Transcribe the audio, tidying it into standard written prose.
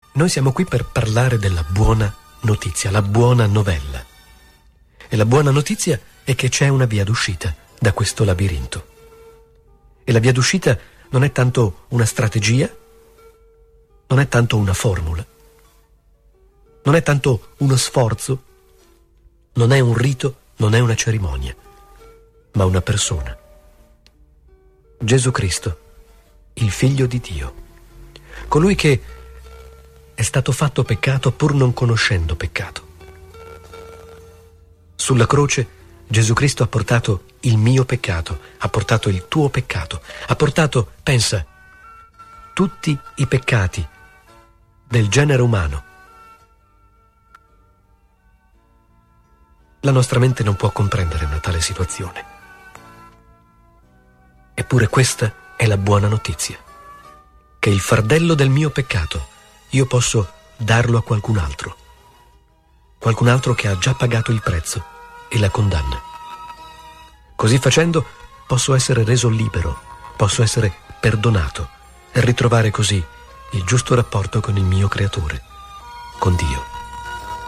noi siamo qui per parlare della buona notizia, la buona novella. E la buona notizia è che c'è una via d'uscita da questo labirinto. E la via d'uscita non è tanto una strategia, non è tanto una formula, non è tanto uno sforzo, non è un rito, non è una cerimonia, ma una persona. Gesù Cristo, il Figlio di Dio, colui che è stato fatto peccato pur non conoscendo peccato. Sulla croce Gesù Cristo ha portato il mio peccato, ha portato il tuo peccato, ha portato, pensa, tutti i peccati del genere umano. La nostra mente non può comprendere una tale situazione. Eppure questa è la buona notizia, che il fardello del mio peccato io posso darlo a qualcun altro che ha già pagato il prezzo e la condanna. Così facendo posso essere reso libero, posso essere perdonato e ritrovare così il giusto rapporto con il mio Creatore, con Dio.